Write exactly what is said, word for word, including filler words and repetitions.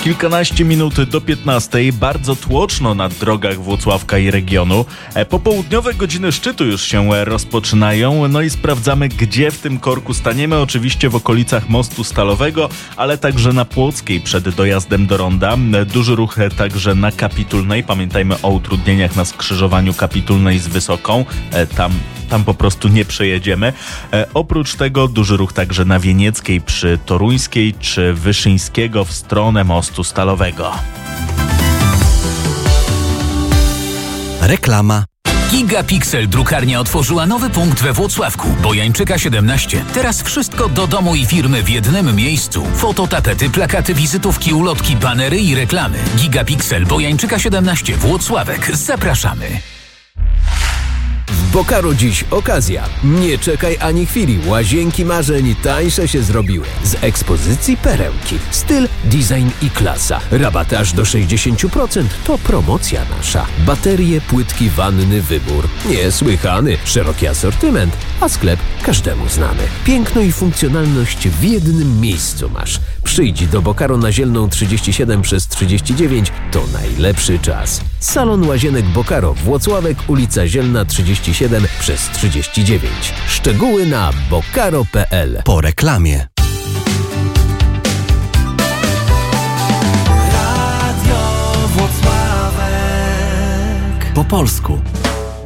Kilkanaście minut do piętnastej, bardzo tłoczno na drogach Włocławka i regionu. Popołudniowe godziny szczytu już się rozpoczynają, no i sprawdzamy, gdzie w tym korku staniemy. Oczywiście w okolicach Mostu Stalowego, ale także na Płockiej przed dojazdem do ronda. Duży ruch także na Kapitulnej. Pamiętajmy o utrudnieniach na skrzyżowaniu Kapitulnej z Wysoką. Tam Tam po prostu nie przejedziemy. E, oprócz tego duży ruch także na Wienieckiej przy Toruńskiej czy Wyszyńskiego w stronę Mostu Stalowego. Reklama. Gigapixel drukarnia otworzyła nowy punkt we Włocławku. Bojańczyka siedemnaście. Teraz wszystko do domu i firmy w jednym miejscu. Fototapety, plakaty, wizytówki, ulotki, banery i reklamy. Gigapixel Bojańczyka siedemnaście Włocławek. Zapraszamy. W Bokaru dziś okazja. Nie czekaj ani chwili. Łazienki marzeń tańsze się zrobiły. Z ekspozycji perełki. Styl, design i klasa. Rabaty aż do sześćdziesiąt procent. To promocja nasza. Baterie, płytki, wanny, wybór. Niesłychany. Szeroki asortyment. A sklep każdemu znany. Piękno i funkcjonalność w jednym miejscu masz. Przyjdź do Bokaru na Zielną trzydzieści siedem przez trzydzieści dziewięć. To najlepszy czas. Salon Łazienek Bokaro. Włocławek, ulica Zielna trzydzieści siedem przez trzydzieści dziewięć. Szczegóły na bokaro kropka pe el. Po reklamie. Radio Włocławek. Po polsku.